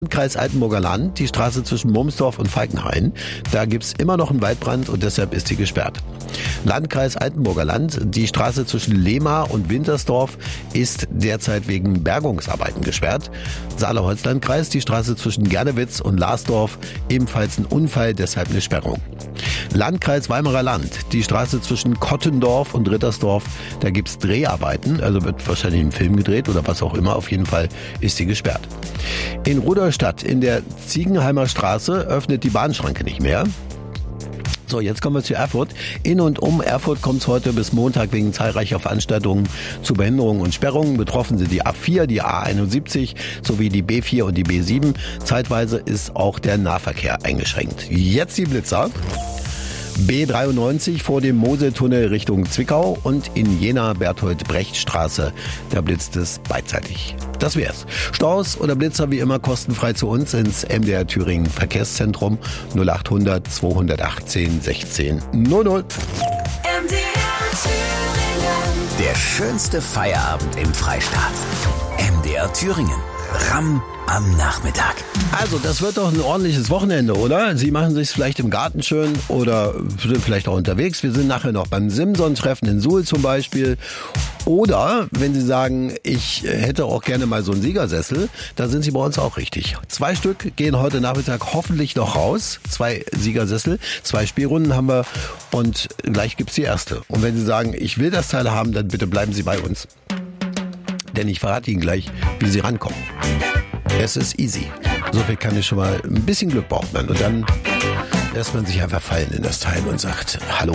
Kreis Altenburger Land, die Straße zwischen Mumsdorf und Falkenhayn. Da gibt's immer noch einen Waldbrand und deshalb ist sie gesperrt. Landkreis Altenburger Land, die Straße zwischen Lehmar und Wintersdorf ist derzeit wegen Bergungsarbeiten gesperrt. Saale-Holzlandkreis, die Straße zwischen Gernewitz und Larsdorf, ebenfalls ein Unfall, deshalb eine Sperrung. Landkreis Weimarer Land, die Straße zwischen Kottendorf und Rittersdorf, da gibt's Dreharbeiten, also wird wahrscheinlich ein Film gedreht oder was auch immer, auf jeden Fall ist sie gesperrt. In Rudolstadt in der Ziegenheimer Straße öffnet die Bahnschranke nicht mehr. So, jetzt kommen wir zu Erfurt. In und um Erfurt kommt es heute bis Montag wegen zahlreicher Veranstaltungen zu Behinderungen und Sperrungen. Betroffen sind die A4, die A71 sowie die B4 und die B7. Zeitweise ist auch der Nahverkehr eingeschränkt. Jetzt die Blitzer. B93 vor dem Moseltunnel Richtung Zwickau und in Jena-Berthold-Brecht-Straße. Da blitzt es beidseitig. Das wär's. Staus oder Blitzer wie immer kostenfrei zu uns ins MDR Thüringen Verkehrszentrum 0800 218 16 00. Der schönste Feierabend im Freistaat. MDR Thüringen. Ramm am Nachmittag. Also, das wird doch ein ordentliches Wochenende, oder? Sie machen sich vielleicht im Garten schön oder sind vielleicht auch unterwegs. Wir sind nachher noch beim Simson-Treffen in Suhl zum Beispiel. Oder, wenn Sie sagen, ich hätte auch gerne mal so einen Siegersessel, da sind Sie bei uns auch richtig. 2 Stück gehen heute Nachmittag hoffentlich noch raus. 2 Siegersessel, 2 Spielrunden haben wir und gleich gibt's die erste. Und wenn Sie sagen, ich will das Teil haben, dann bitte bleiben Sie bei uns. Denn ich verrate Ihnen gleich, wie Sie rankommen. Es ist easy. So viel kann ich schon mal, ein bisschen Glück braucht man. Und dann lässt man sich einfach fallen in das Teil und sagt, hallo.